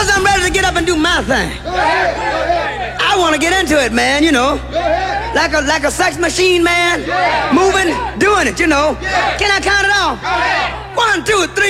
Because I'm ready to get up and do my thing. I want to get into it, man, you know. Like a sex machine, man. Moving, doing it, you know. Can I count it off? 1, 2, 3.